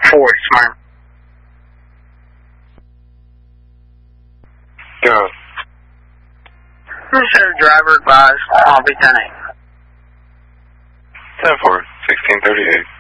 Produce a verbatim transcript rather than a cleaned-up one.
Ford, Smart. Go. Sir, driver advised, I'll be ten eight. ten four, sixteen thirty-eight.